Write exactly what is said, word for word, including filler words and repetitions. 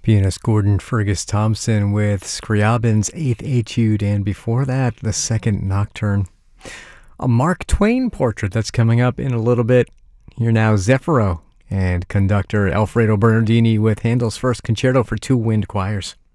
Pianist Gordon Fergus Thompson with Scriabin's Eighth Etude, and before that, the Second Nocturne. A Mark Twain portrait that's coming up in a little bit. Here now, Zeffiro and conductor Alfredo Bernardini with Handel's First Concerto for Two Wind Choirs.